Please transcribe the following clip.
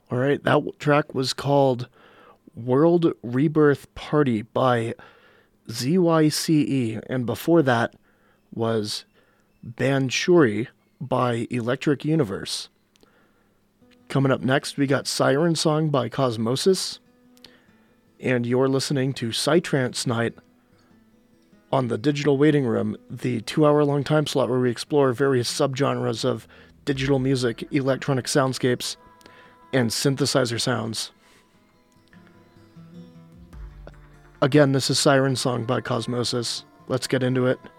All right, that track was called World Rebirth Party by ZYCE, and before that was Banshuri by Electric Universe. Coming up next, we got Siren Song by Cosmosis, and you're listening to Psytrance Night on the Digital Waiting Room, the 2-hour-long time slot where we explore various subgenres of digital music, electronic soundscapes, and synthesizer sounds. Again, this is Siren Song by Cosmosis. Let's get into it.